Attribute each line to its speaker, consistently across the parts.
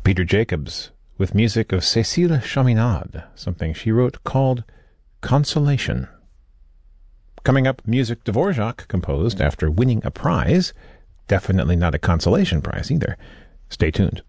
Speaker 1: Peter Jacobs, with music of Cécile Chaminade, something she wrote called Consolation. Coming up, music Dvorak composed after winning a prize. Definitely not a consolation prize either. Stay tuned.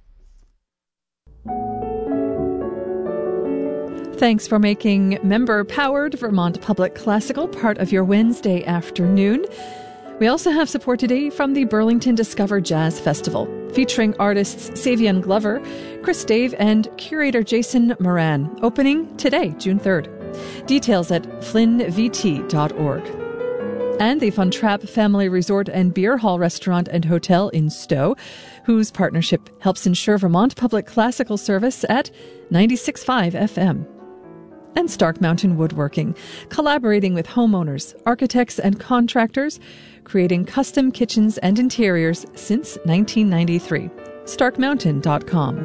Speaker 2: Thanks for making member-powered Vermont Public Classical part of your Wednesday afternoon. We also have support today from the Burlington Discover Jazz Festival, featuring artists Savion Glover, Chris Dave, and curator Jason Moran, opening today, June 3rd. Details at flynnvt.org. And the Von Trapp Family Resort and Beer Hall Restaurant and Hotel in Stowe, whose partnership helps ensure Vermont Public Classical service at 96.5 FM. And Stark Mountain Woodworking, collaborating with homeowners, architects, and contractors, creating custom kitchens and interiors since 1993. StarkMountain.com.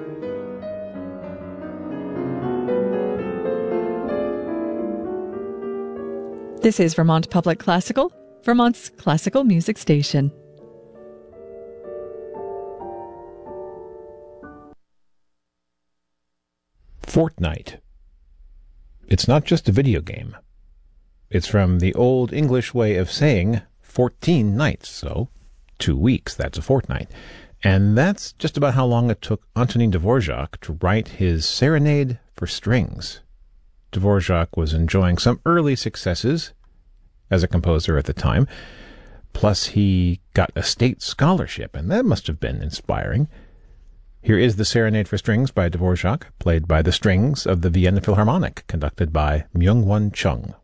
Speaker 2: This is Vermont Public Classical, Vermont's classical music station.
Speaker 1: Fortnight. It's not just a video game. It's from the Old English way of saying 14 nights, so 2 weeks, that's a fortnight. And that's just about how long it took Antonin Dvorak to write his Serenade for Strings. Dvorak was enjoying some early successes as a composer at the time, plus he got a state scholarship, and that must have been inspiring. Here is the Serenade for Strings by Dvorak, played by the strings of the Vienna Philharmonic, conducted by Myung-Whun Chung.